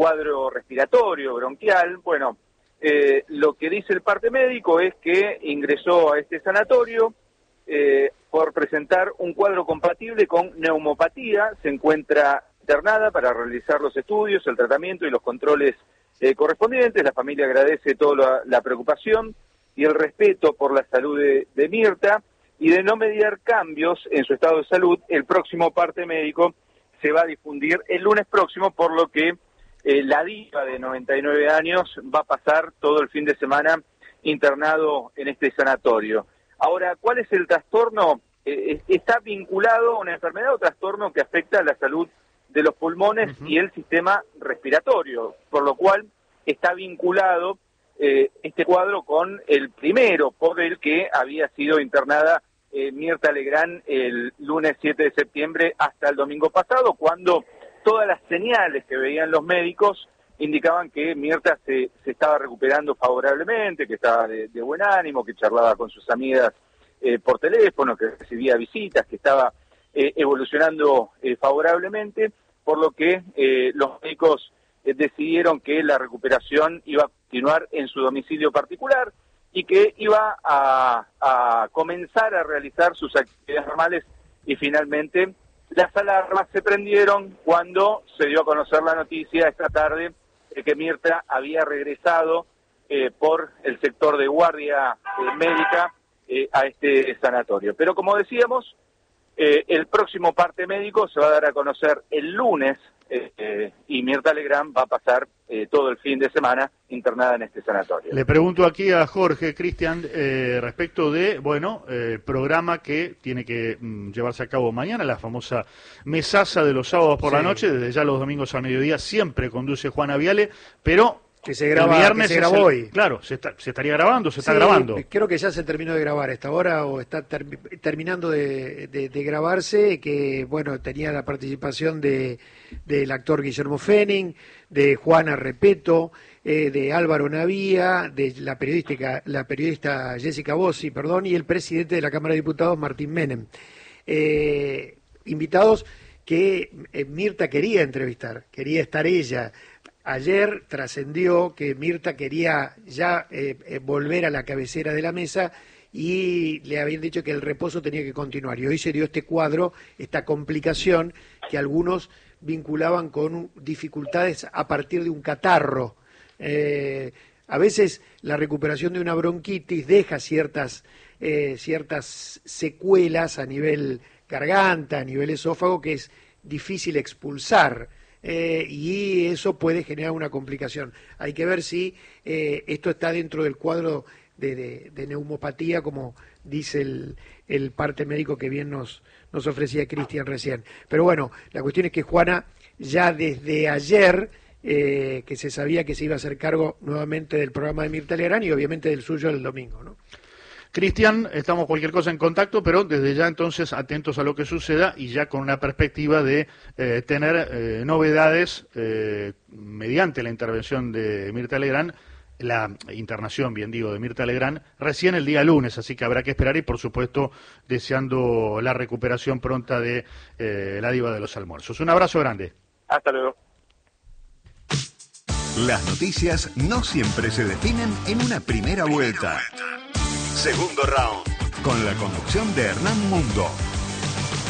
cuadro respiratorio, bronquial. Bueno, lo que dice el parte médico es que ingresó a este sanatorio por presentar un cuadro compatible con neumopatía. Se encuentra internada para realizar los estudios, el tratamiento y los controles correspondientes. La familia agradece toda la preocupación y el respeto por la salud de Mirta, y de no mediar cambios en su estado de salud, el próximo parte médico se va a difundir el lunes próximo, por lo que la diva de 99 años va a pasar todo el fin de semana internado en este sanatorio. Ahora, ¿cuál es el trastorno? ¿Está vinculado a una enfermedad o trastorno que afecta a la salud de los pulmones y el sistema respiratorio? Por lo cual está vinculado este cuadro con el primero por el que había sido internada Mirta Legrand el lunes 7 de septiembre hasta el domingo pasado, cuando todas las señales que veían los médicos indicaban que Mirta se estaba recuperando favorablemente, que estaba de buen ánimo, que charlaba con sus amigas por teléfono, que recibía visitas, que estaba evolucionando favorablemente, por lo que los médicos decidieron que la recuperación iba a continuar en su domicilio particular y que iba a comenzar a realizar sus actividades normales, y finalmente las alarmas se prendieron cuando se dio a conocer la noticia esta tarde de que Mirta había regresado por el sector de guardia médica a este sanatorio. Pero como decíamos, el próximo parte médico se va a dar a conocer el lunes y Mirta Legrand va a pasar todo el fin de semana internada en este sanatorio. Le pregunto aquí a Jorge, Cristian, respecto de, bueno, el programa que tiene que llevarse a cabo mañana, la famosa mesaza de los sábados por la noche, desde ya los domingos al mediodía, siempre conduce Juana Viale, pero que se graba, el viernes que se grabó hoy. Claro, se estaría grabando, se está grabando. Creo que ya se terminó de grabar a esta hora, o está terminando de grabarse, que bueno, tenía la participación del actor Guillermo Fenning, de Juana Repeto, de Álvaro Navía, de la periodista Jessica Bossi, y el presidente de la Cámara de Diputados, Martín Menem. Invitados que Mirta quería entrevistar, quería estar ella. Ayer trascendió que Mirta quería ya volver a la cabecera de la mesa y le habían dicho que el reposo tenía que continuar. Y hoy se dio este cuadro, esta complicación que algunos vinculaban con dificultades a partir de un catarro. A veces la recuperación de una bronquitis deja ciertas secuelas a nivel garganta, a nivel esófago, que es difícil expulsar. Y eso puede generar una complicación. Hay que ver si esto está dentro del cuadro de neumopatía, como dice el parte médico que bien nos ofrecía Cristian recién. Pero bueno, la cuestión es que Juana ya desde ayer, que se sabía que se iba a hacer cargo nuevamente del programa de Mirta Legrand y obviamente del suyo el domingo, ¿no? Cristian, estamos cualquier cosa en contacto, pero desde ya entonces atentos a lo que suceda y ya con una perspectiva de tener novedades mediante la intervención de Mirta Legrand, la internación, bien digo, de Mirta Legrand, recién el día lunes, así que habrá que esperar y por supuesto deseando la recuperación pronta de la diva de los almuerzos. Un abrazo grande. Hasta luego. Las noticias no siempre se definen en una primera vuelta. Segundo round, con la conducción de Hernán Mundo.